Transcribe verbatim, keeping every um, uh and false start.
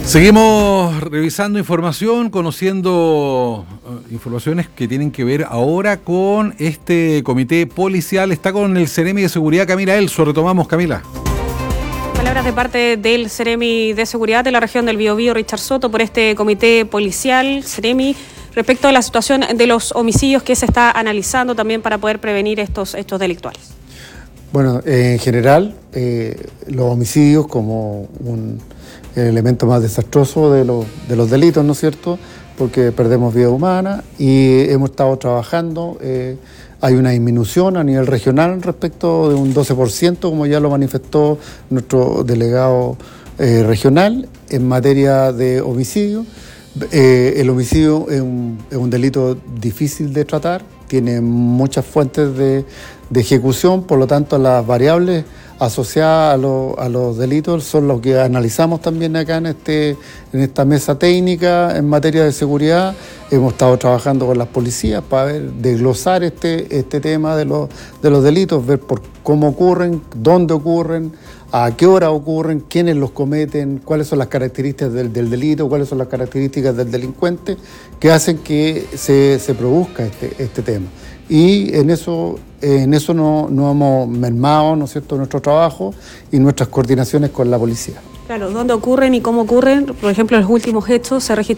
Seguimos revisando información, conociendo uh, informaciones que tienen que ver ahora con este comité policial. Está con el Ceremi de Seguridad, Camila Elso. Retomamos, Camila. Palabras de parte del Ceremi de Seguridad de la región del Biobío, Richard Soto, por este comité policial, Ceremi, respecto a la situación de los homicidios que se está analizando también para poder prevenir estos hechos delictuales. Bueno, eh, en general, eh, los homicidios como un el elemento más desastroso de, lo, de los delitos, ¿no es cierto?, porque perdemos vida humana y hemos estado trabajando. Eh, hay una disminución a nivel regional respecto de un doce por ciento, como ya lo manifestó nuestro delegado eh, regional, en materia de homicidio. Eh, el homicidio es un, es un delito difícil de tratar, tiene muchas fuentes de, de ejecución, por lo tanto las variables asociadas a, lo, a los delitos son los que analizamos también acá en, este, en esta mesa técnica en materia de seguridad. Hemos estado trabajando con las policías para ver, desglosar este, este tema de los, de los delitos, ver por cómo ocurren, dónde ocurren, a qué hora ocurren, quiénes los cometen, cuáles son las características del, del delito, cuáles son las características del delincuente que hacen que se, se produzca este, este tema. Y en eso, en eso no, no hemos mermado, ¿no es cierto?, nuestro trabajo y nuestras coordinaciones con la policía. Claro, ¿dónde ocurren y cómo ocurren? Por ejemplo, los últimos hechos se registran